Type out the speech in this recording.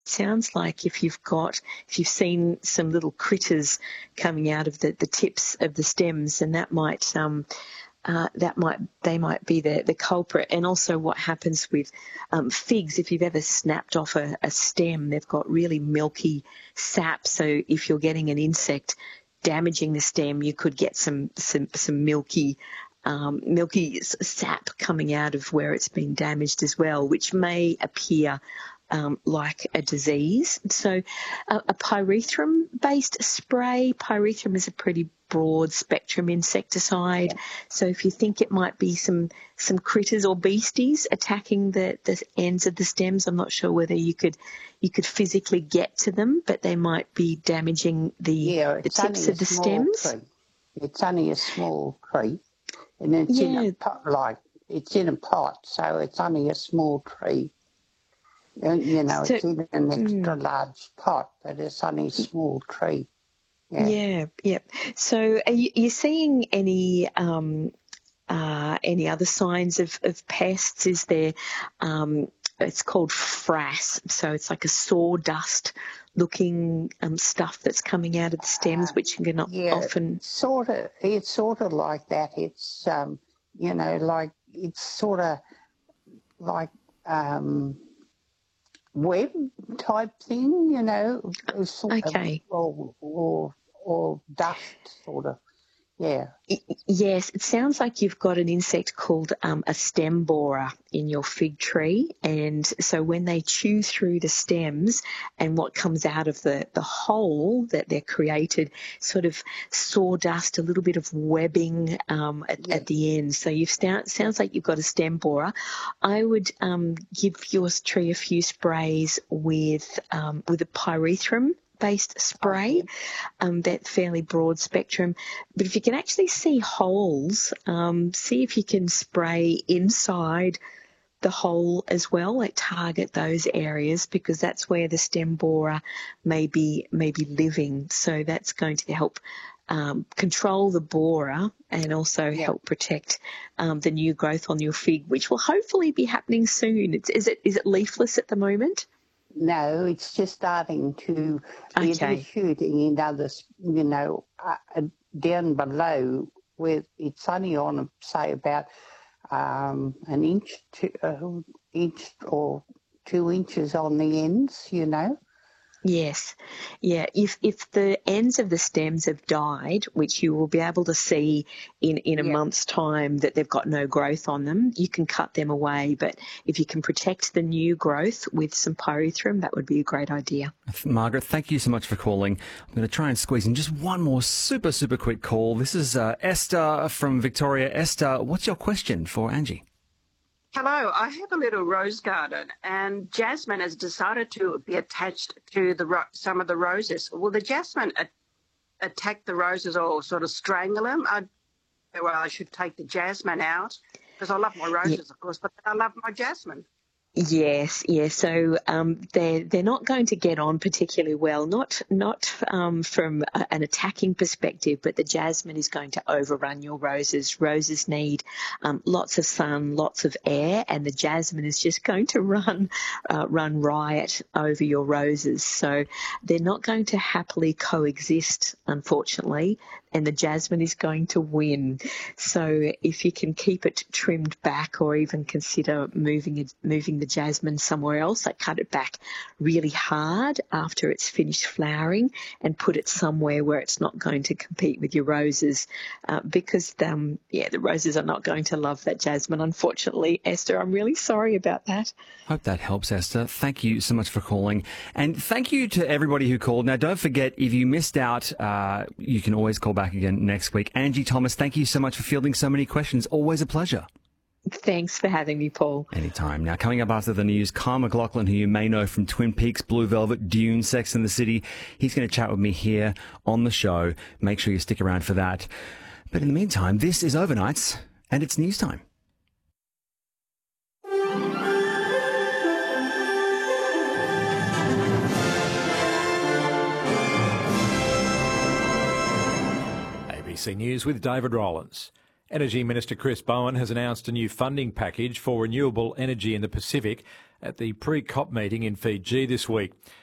sounds like if you've seen some little critters coming out of the tips of the stems, and they might be the culprit. And also what happens with figs, if you've ever snapped off a stem, they've got really milky sap. So if you're getting an insect damaging the stem, you could get some milky sap coming out of where it's been damaged as well, which may appear like a disease. So a pyrethrum-based spray. Pyrethrum is a pretty broad spectrum insecticide. So if you think it might be some critters or beasties attacking the ends of the stems, I'm not sure whether you could physically get to them, but they might be damaging the tips of the stems. Tree. It's only a small tree, and it's in a pot, it's in a pot, so it's only a small tree. You know, so, it's in an extra large pot, but it's only a small tree. Yeah. So are you seeing any other signs of pests? Is there, it's called frass, so it's like a sawdust looking stuff that's coming out of the stems, which can often... It's sort of like that. It's, you know, like, it's sort of like... web type thing, you know, sort of, or dust sort of, Yes, it sounds like you've got an insect called a stem borer in your fig tree, and so when they chew through the stems and what comes out of the hole that they're created, sort of sawdust, a little bit of webbing at the end. So sounds like you've got a stem borer. I would give your tree a few sprays with a pyrethrum-based spray, that fairly broad spectrum. But if you can actually see holes, see if you can spray inside the hole as well, like target those areas, because that's where the stem borer may be living. So that's going to help control the borer and also help protect the new growth on your fig, which will hopefully be happening soon. Is it leafless at the moment? No, it's just starting to be shooting in others, you know, down below where it's only on, say, about an inch or 2 inches on the ends, you know. Yes. Yeah. If the ends of the stems have died, which you will be able to see in a month's time that they've got no growth on them, you can cut them away. But if you can protect the new growth with some pyrethrum, that would be a great idea. Margaret, thank you so much for calling. I'm going to try and squeeze in just one more super, super quick call. This is Esther from Victoria. Esther, what's your question for Angie? Hello, I have a little rose garden and jasmine has decided to be attached to some of the roses. Will the jasmine attack the roses or sort of strangle them? I should take the jasmine out because I love my roses, of course, but I love my jasmine. Yes. So they're not going to get on particularly well, not from an attacking perspective, but the jasmine is going to overrun your roses. Roses need lots of sun, lots of air, and the jasmine is just going to run riot over your roses. So they're not going to happily coexist, unfortunately, and the jasmine is going to win. So if you can keep it trimmed back or even consider moving the jasmine somewhere else, like cut it back really hard after it's finished flowering and put it somewhere where it's not going to compete with your roses, because the roses are not going to love that jasmine, unfortunately. Esther, I'm really sorry about that. Hope that helps, Esther. Thank you so much for calling. And thank you to everybody who called. Now, don't forget, if you missed out, you can always call back again next week. Angie Thomas, thank you so much for fielding so many questions. Always a pleasure. Thanks for having me, Paul. Anytime. Now, coming up after the news, Kyle MacLachlan, who you may know from Twin Peaks, Blue Velvet, Dune, Sex and the City. He's going to chat with me here on the show. Make sure you stick around for that. But in the meantime, this is Overnights, and it's news time. ABC News with David Rollins. Energy Minister Chris Bowen has announced a new funding package for renewable energy in the Pacific. at the pre-COP meeting in Fiji this week.